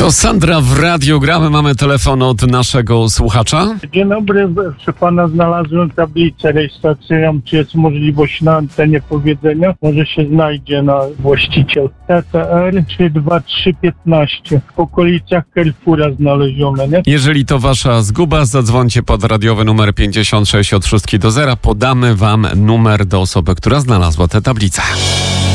To Sandra w Radiu Gramy. Mamy telefon od naszego słuchacza. Dzień dobry, proszę pana, znalazłem tablicę rejestracyjną. Czy jest możliwość na antenie powiedzenia? Może się znajdzie na właściciel. TTR 32315 w okolicach Carrefoura znalezione, nie? Jeżeli to wasza zguba, zadzwońcie pod radiowy numer 56 od 6 do 0. Podamy wam numer do osoby, która znalazła tę tablicę.